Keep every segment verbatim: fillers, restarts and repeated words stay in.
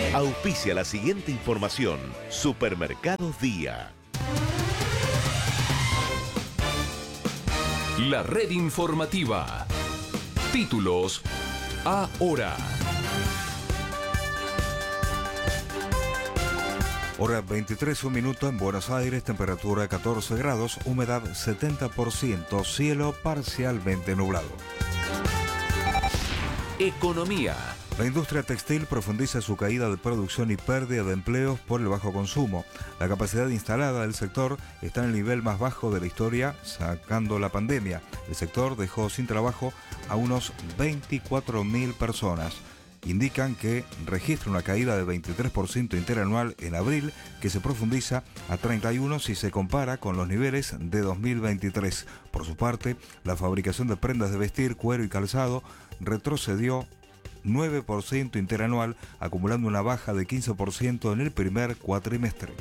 Auspicia la siguiente información. Supermercados Día. La red informativa. Títulos ahora. Hora veintitrés, un minuto en Buenos Aires, temperatura catorce grados, humedad setenta por ciento, cielo parcialmente nublado. Economía. La industria textil profundiza su caída de producción y pérdida de empleos por el bajo consumo. La capacidad instalada del sector está en el nivel más bajo de la historia, sacando la pandemia. El sector dejó sin trabajo a unos veinticuatro mil personas. Indican que registra una caída de veintitrés por ciento interanual en abril, que se profundiza a treinta y uno si se compara con los niveles de dos mil veintitrés. Por su parte, la fabricación de prendas de vestir, cuero y calzado retrocedió nueve por ciento interanual, acumulando una baja de quince por ciento en el primer cuatrimestre.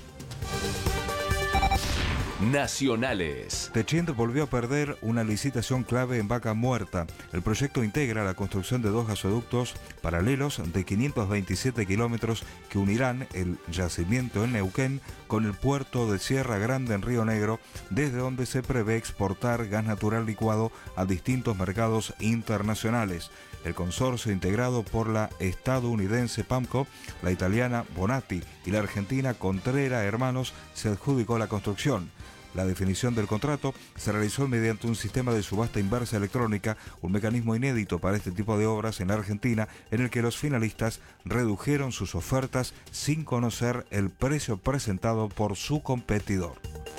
Nacionales. Techint volvió a perder una licitación clave en Vaca Muerta. El proyecto integra la construcción de dos gasoductos paralelos de quinientos veintisiete kilómetros que unirán el yacimiento en Neuquén con el puerto de Sierra Grande en Río Negro, desde donde se prevé exportar gas natural licuado a distintos mercados internacionales. El consorcio, integrado por la estadounidense PAMCO, la italiana Bonatti y la argentina Contrera Hermanos, se adjudicó la construcción. La definición del contrato se realizó mediante un sistema de subasta inversa electrónica, un mecanismo inédito para este tipo de obras en la Argentina, en el que los finalistas redujeron sus ofertas sin conocer el precio presentado por su competidor.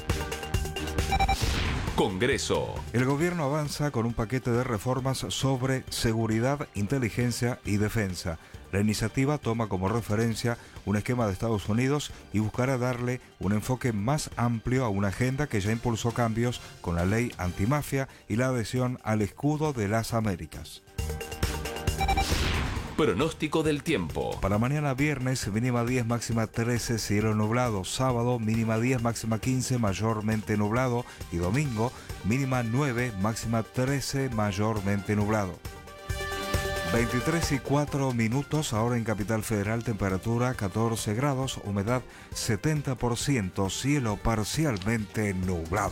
Congreso. El gobierno avanza con un paquete de reformas sobre seguridad, inteligencia y defensa. La iniciativa toma como referencia un esquema de Estados Unidos y buscará darle un enfoque más amplio a una agenda que ya impulsó cambios con la ley antimafia y la adhesión al escudo de las Américas. Pronóstico del tiempo. Para mañana viernes, mínima diez, máxima trece, cielo nublado. Sábado, mínima diez, máxima quince, mayormente nublado. Y domingo, mínima nueve, máxima trece, mayormente nublado. veintitrés y cuatro minutos, ahora en Capital Federal, temperatura catorce grados, humedad setenta por ciento, cielo parcialmente nublado.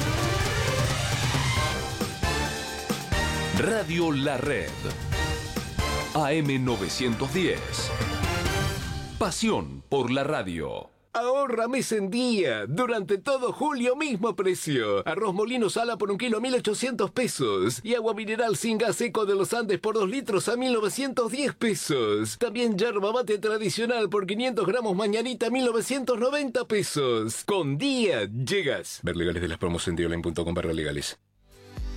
Radio La Red. A M novecientos diez. Pasión por la radio. Ahorra mes en día. Durante todo julio, mismo precio. Arroz molino sala por un kilo a mil ochocientos pesos. Y agua mineral sin gas seco de los Andes por dos litros a mil novecientos diez pesos. También yerba mate tradicional por quinientos gramos mañanita a mil novecientos noventa pesos. Con día llegas. Ver legales de las promos en dioline punto com barra legales.